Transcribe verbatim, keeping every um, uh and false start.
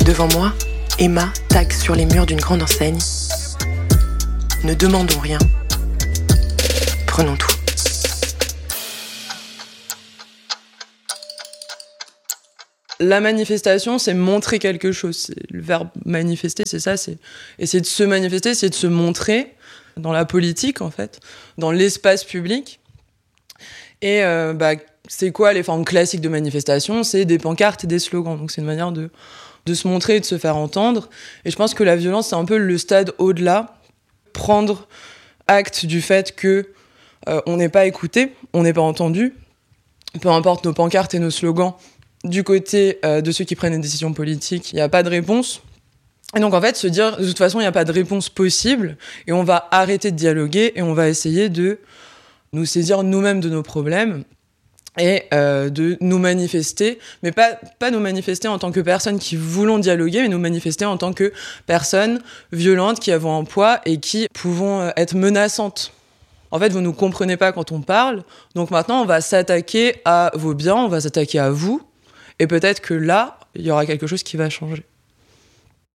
Devant moi, Emma tague sur les murs d'une grande enseigne. Ne demandons rien. Prenons tout. La manifestation, c'est montrer quelque chose. C'est le verbe manifester, c'est ça, c'est essayer de se manifester, essayer de se montrer dans la politique, en fait, dans l'espace public. Et euh, bah, c'est quoi les formes classiques de manifestation ? C'est des pancartes et des slogans. Donc c'est une manière de, de se montrer et de se faire entendre. Et je pense que la violence, c'est un peu le stade au-delà. Prendre acte du fait que euh, on n'est pas écouté, on n'est pas entendu. Peu importe nos pancartes et nos slogans, du côté euh, de ceux qui prennent des décisions politiques, il n'y a pas de réponse. Et donc, en fait, se dire, de toute façon, il n'y a pas de réponse possible, et on va arrêter de dialoguer, et on va essayer de nous saisir nous-mêmes de nos problèmes, et euh, de nous manifester, mais pas, pas nous manifester en tant que personnes qui voulons dialoguer, mais nous manifester en tant que personnes violentes, qui avons un poids, et qui pouvons être menaçantes. En fait, vous ne nous comprenez pas quand on parle, donc maintenant, on va s'attaquer à vos biens, on va s'attaquer à vous, et peut-être que là, il y aura quelque chose qui va changer.